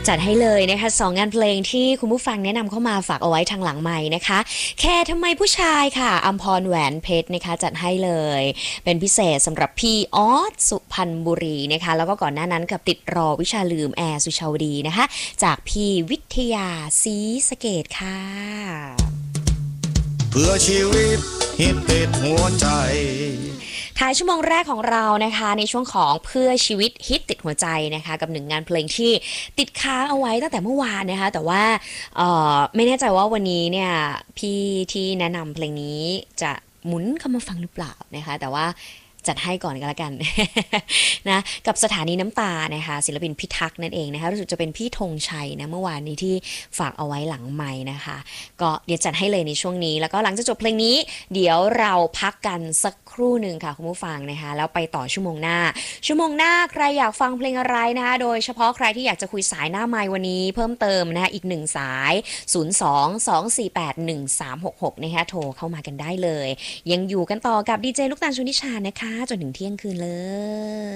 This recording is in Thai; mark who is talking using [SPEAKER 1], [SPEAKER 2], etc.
[SPEAKER 1] จัดให้เลยนะคะ2งานเพลงที่คุณผู้ฟังแนะนำเข้ามาฝากเอาไว้ทางหลังไมค์นะคะแค่ทำไมผู้ชายค่ะอัมพรแหวนเพชรนะคะจัดให้เลยเป็นพิเศษสำหรับพี่ออสสุพรรณบุรีนะคะแล้วก็ก่อนหน้านั้นกับติดรอวิชาลืมแอร์สุชาวดีนะคะจากพี่วิทยาศรีสะเกษค่ะ
[SPEAKER 2] เพื่อชีวิตฮิตติดหัวใจ
[SPEAKER 1] ท้ายชั่วโมงแรกของเรานะคะในช่วงของเพื่อชีวิตฮิตติดหัวใจนะคะกับหนึ่งงานเพลงที่ติดค้างเอาไว้ตั้งแต่เมื่อวานนะคะแต่ว่าไม่แน่ใจว่าวันนี้เนี่ยพี่ที่แนะนำเพลงนี้จะหมุนเข้ามาฟังหรือเปล่านะคะแต่ว่าจัดให้ก่อนก็แล้วกัน นะกับสถานีน้ำตานะคะศิลปินพิทักษ์นั่นเองนะคะรู้สึกจะเป็นพี่ธงชัยนะเมื่อวานนี้ที่ฝากเอาไว้หลังไมค์นะคะก็เดี๋ยวจัดให้เลยในช่วงนี้แล้วก็หลังจากจบเพลงนี้เดี๋ยวเราพักกันสักครู่หนึ่งค่ะคุณผู้ฟังนะคะแล้วไปต่อชั่วโมงหน้าใครอยากฟังเพลงอะไรนะคะโดยเฉพาะใครที่อยากจะคุยสายหน้าไมค์วันนี้เพิ่มเติมนะคะอีก1สาย02-248-1366นะคะโทรเข้ามากันได้เลยยังอยู่กันต่อกับดีเจลูกตาลชนิชานะคะจนถึงเที่ยงคืนเลย